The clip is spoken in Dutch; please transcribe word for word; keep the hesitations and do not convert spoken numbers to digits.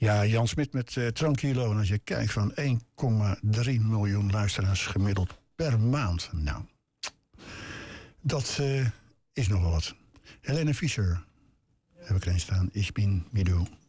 Ja, Jan Smit met uh, Tranquilo. En als je kijkt van één komma drie miljoen luisteraars gemiddeld per maand. Nou, dat uh, is nogal wat. Helene Fischer heb ik erin staan. Ich bin wie du.